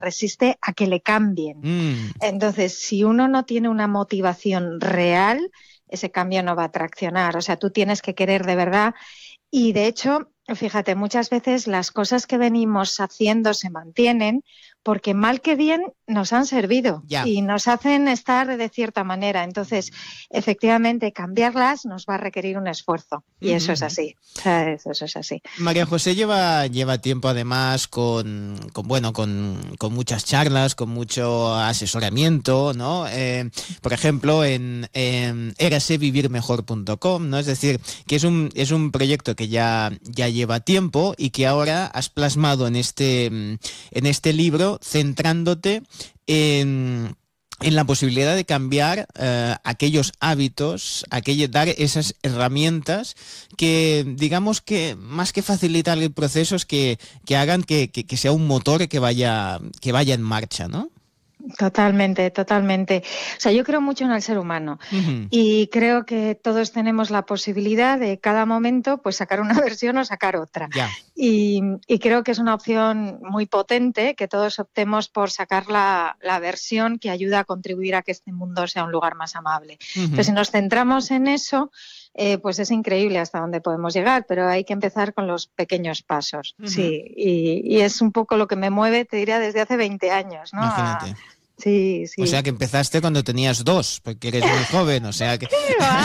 resiste a que le cambien. Entonces, si uno no tiene una motivación real, ese cambio no va a traccionar. O sea, tú tienes que querer de verdad. Y de hecho, fíjate, muchas veces las cosas que venimos haciendo se mantienen porque mal que bien nos han servido y nos hacen estar de cierta manera. Entonces, efectivamente, cambiarlas nos va a requerir un esfuerzo y eso es así. O sea, eso es así. María José lleva tiempo además con muchas charlas, con mucho asesoramiento, ¿no? Por ejemplo, en erasevivirmejor.com, ¿no? Es decir, que es un proyecto que ya lleva tiempo y que ahora has plasmado en este libro, centrándote en la posibilidad de cambiar aquellos hábitos, dar esas herramientas que, digamos que más que facilitar el proceso, es que hagan que sea un motor que vaya en marcha, ¿no? Totalmente, totalmente. O sea, yo creo mucho en el ser humano y creo que todos tenemos la posibilidad de cada momento pues sacar una versión o sacar otra. Y creo que es una opción muy potente que todos optemos por sacar la versión que ayuda a contribuir a que este mundo sea un lugar más amable. Entonces, si nos centramos en eso, pues es increíble hasta dónde podemos llegar, pero hay que empezar con los pequeños pasos. Sí, y es un poco lo que me mueve, te diría, desde hace 20 años, ¿no? Imagínate. Sí. O sea que empezaste cuando tenías 2, porque eres muy joven, o sea que... ¿Qué va?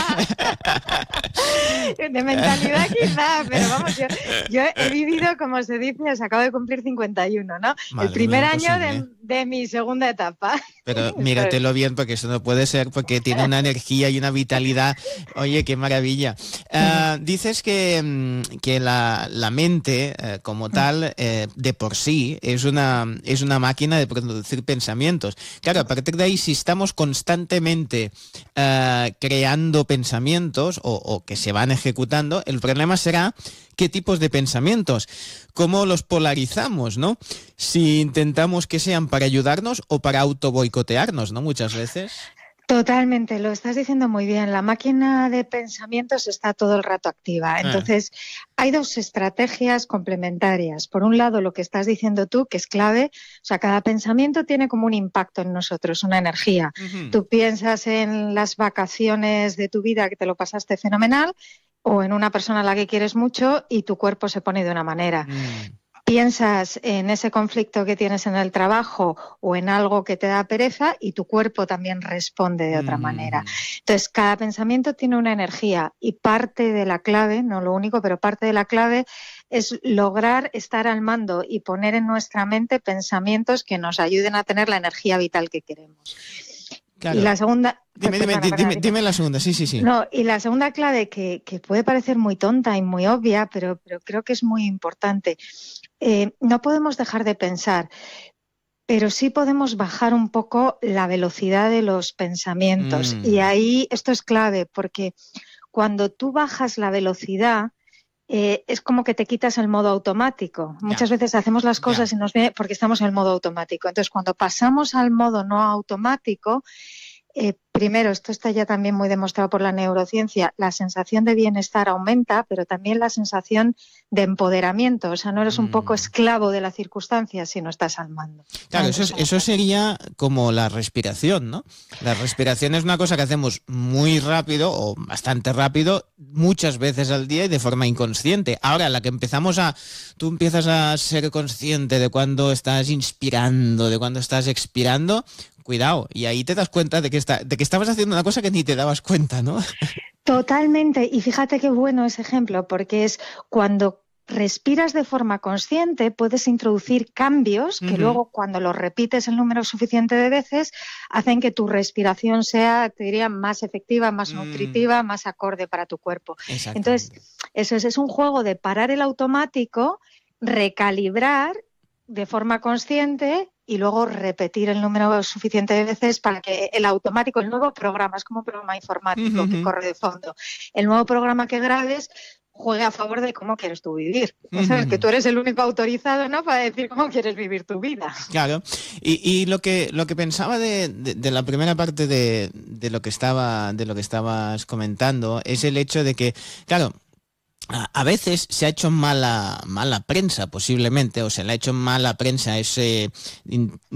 De mentalidad quizá, pero vamos, yo he vivido, como se dice, acabo de cumplir 51, ¿no? Madre el primer mía, año imposible. de mi segunda etapa. Pero míratelo bien, porque eso no puede ser, porque tiene una energía y una vitalidad. Oye, qué maravilla. Dices que la mente, como tal, de por sí, es una máquina de producir pensamientos. Claro, a partir de ahí, si estamos constantemente creando pensamientos o que se van ejecutando, el problema será qué tipos de pensamientos, cómo los polarizamos, ¿no? Si intentamos que sean para ayudarnos o para autoboicotearnos, ¿no? Muchas veces. Totalmente, lo estás diciendo muy bien. La máquina de pensamientos está todo el rato activa. Entonces, hay dos estrategias complementarias. Por un lado, lo que estás diciendo tú, que es clave, o sea, cada pensamiento tiene como un impacto en nosotros, una energía. Tú piensas en las vacaciones de tu vida que te lo pasaste fenomenal o en una persona a la que quieres mucho y tu cuerpo se pone de una manera. Piensas en ese conflicto que tienes en el trabajo o en algo que te da pereza y tu cuerpo también responde de otra manera. Entonces, cada pensamiento tiene una energía y parte de la clave, no lo único, pero parte de la clave es lograr estar al mando y poner en nuestra mente pensamientos que nos ayuden a tener la energía vital que queremos. Claro. Y la segunda... Dime la segunda, sí. No, y la segunda clave que puede parecer muy tonta y muy obvia, pero creo que es muy importante. No podemos dejar de pensar, pero sí podemos bajar un poco la velocidad de los pensamientos. Y ahí esto es clave, porque cuando tú bajas la velocidad, es como que te quitas el modo automático. Muchas veces hacemos las cosas y nos viene porque estamos en el modo automático. Entonces, cuando pasamos al modo no automático, primero, esto está ya también muy demostrado por la neurociencia, la sensación de bienestar aumenta, pero también la sensación de empoderamiento. O sea, no eres un poco esclavo de la circunstancia, sino estás al mando. Claro, eso sería como la respiración, ¿no? La respiración es una cosa que hacemos muy rápido o bastante rápido, muchas veces al día y de forma inconsciente. Ahora, tú empiezas a ser consciente de cuando estás inspirando, de cuando estás expirando. Cuidado, y ahí te das cuenta de que estabas haciendo una cosa que ni te dabas cuenta, ¿no? Totalmente, y fíjate qué bueno ese ejemplo, porque es cuando respiras de forma consciente, puedes introducir cambios que luego cuando los repites el número suficiente de veces hacen que tu respiración sea, te diría, más efectiva, más nutritiva, más acorde para tu cuerpo. Entonces, eso es un juego de parar el automático, recalibrar de forma consciente y luego repetir el número suficiente de veces para que el automático, el nuevo programa, es como un programa informático que corre de fondo, el nuevo programa que grabes juegue a favor de cómo quieres tú vivir. ¿Sabes? Que tú eres el único autorizado, ¿no?, para decir cómo quieres vivir tu vida. Claro. Y lo que pensaba de la primera parte de lo que estabas comentando es el hecho de que, claro, a veces se ha hecho mala prensa, posiblemente, o se le ha hecho mala prensa a ese